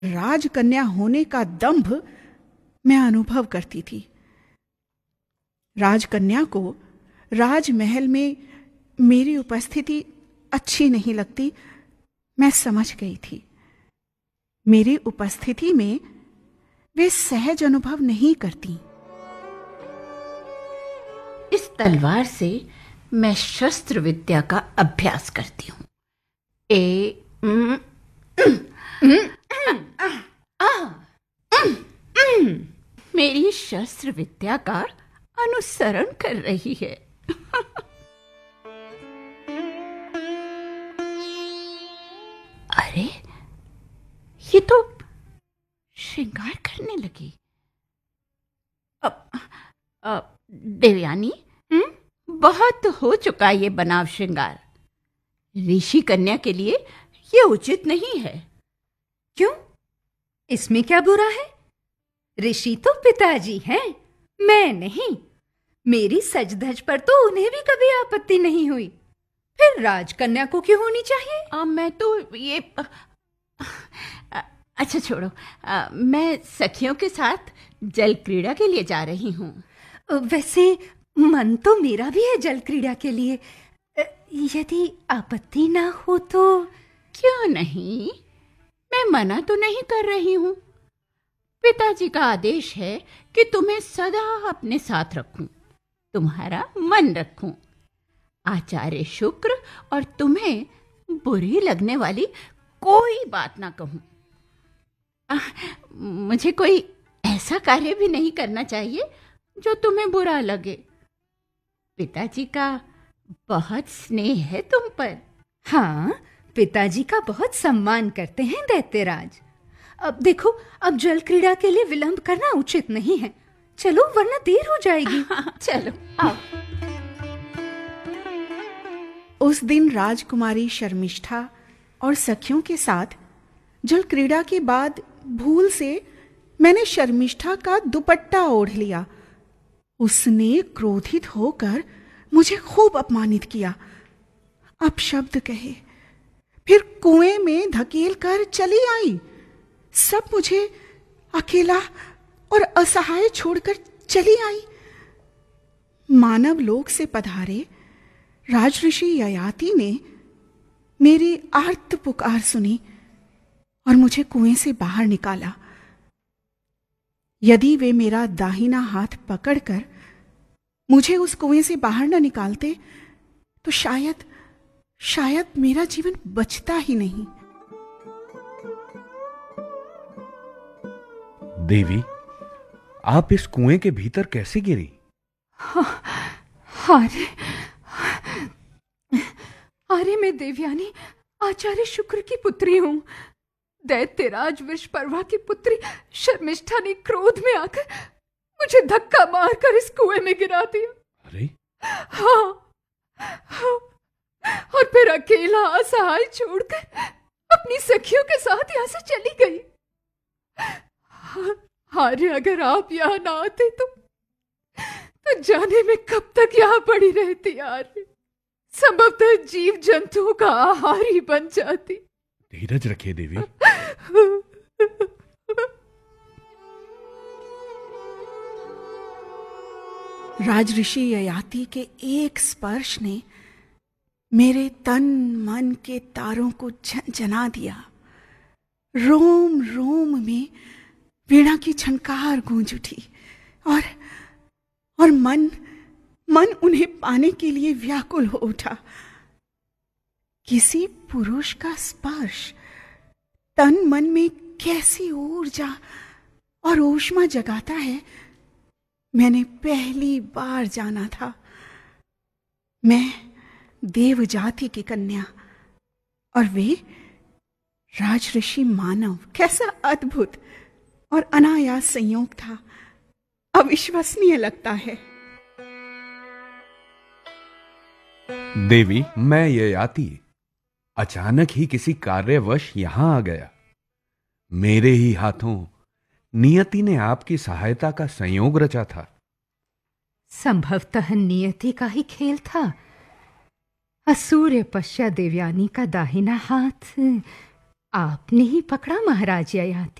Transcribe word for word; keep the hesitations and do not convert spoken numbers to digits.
राजकन्या होने का दंभ मैं अनुभव करती थी। राजकन्या को राजमहल में मेरी उपस्थिति अच्छी नहीं लगती, मैं समझ गई थी। मेरी उपस्थिति में वे सहज अनुभव नहीं करती। इस तलवार से मैं शस्त्र विद्या का अभ्यास करती हूँ। ए उम, उम, आ, उम, उम, मेरी शस्त्र विद्या का अनुसरण कर रही है। अरे, ये तो श्रृंगार करने लगी। अब, अब देवयानी, हम्म बहुत हो चुका ये बनाव श्रृंगार। ऋषि कन्या के लिए ये उचित नहीं है। क्यों? इसमें क्या बुरा है? ऋषि तो पिताजी हैं, मैं नहीं। मेरी सज धज पर तो उन्हें भी कभी आपत्ति नहीं हुई, फिर राजकन्या को क्यों होनी चाहिए? आ, मैं तो ये आ, आ, अच्छा छोड़ो, आ, मैं सखियों के साथ जल क्रीड़ा के लिए जा रही हूँ। वैसे मन तो मेरा भी है जल क्रीड़ा के लिए, यदि आपत्ति ना हो तो। क्यों नहीं, मैं मना तो नहीं कर रही हूँ। पिताजी का आदेश है कि तुम्हें सदा अपने साथ रखूं, तुम्हारा मन रखूं, आचार्य शुक्र और तुम्हें बुरी लगने वाली कोई बात ना कहूं। आ, मुझे कोई ऐसा कार्य भी नहीं करना चाहिए जो तुम्हें बुरा लगे। पिताजी का बहुत स्नेह है तुम पर। हाँ, पिताजी का बहुत सम्मान करते हैं दैत्यराज। अब देखो, अब जल क्रीड़ा के लिए विलंब करना उचित नहीं है। चलो, वरना देर हो जाएगी। चलो आओ। उस दिन राजकुमारी शर्मिष्ठा और सखियों के साथ जल क्रीड़ा के बाद भूल से मैंने शर्मिष्ठा का दुपट्टा ओढ़ लिया। उसने क्रोधित होकर मुझे खूब अपमानित किया, अपशब्द कहे, फिर कुएं में धकेल कर चली आई। सब मुझे अकेला और असहाय छोड़कर चली आई। मानव लोक से पधारे राजऋषि ययाति ने मेरी आर्त पुकार सुनी और मुझे कुएं से बाहर निकाला। यदि वे मेरा दाहिना हाथ पकड़कर मुझे उस कुएं से बाहर न निकालते तो शायद शायद मेरा जीवन बचता ही नहीं। देवी, आप इस कुएं के भीतर कैसे गिरी? अरे अरे मैं देवयानी आचार्य शुक्र की पुत्री हूँ। दैत्यराज वृषपर्वा की पुत्री शर्मिष्ठा ने क्रोध में आकर मुझे धक्का मारकर इस कुएं में गिरा दिया। अरे हाँ, हाँ, और फिर अकेला असहाय छोड़कर अपनी सखियों के साथ यहाँ से चली गई। अरे अगर आप यहाँ ना आते तो तो जाने में कब तक यहाँ पड़ी रहती यार। संभवतः जीव जंतुओं का आहार ही बन जाती। धीरज रखिए देवी। राजऋषि ययाति के एक स्पर्श ने मेरे तन मन के तारों को झंझना दिया। रोम रोम में वीणा की झनकार गूंज उठी और और मन मन उन्हें पाने के लिए व्याकुल हो उठा। किसी पुरुष का स्पर्श तन मन में कैसी ऊर्जा और ऊष्मा जगाता है, मैंने पहली बार जाना था। मैं देव जाति की कन्या और वे राजऋषि मानव, कैसा अद्भुत और अनायास संयोग था, अविश्वसनीय लगता है। देवी, मैं ययाति अचानक ही किसी कार्यवश यहां आ गया। मेरे ही हाथों नियति ने आपकी सहायता का संयोग रचा था। संभवतः नियति का ही खेल था। असूर्य पश्या देवयानी का दाहिना हाथ आपने ही पकड़ा महाराज ययाति।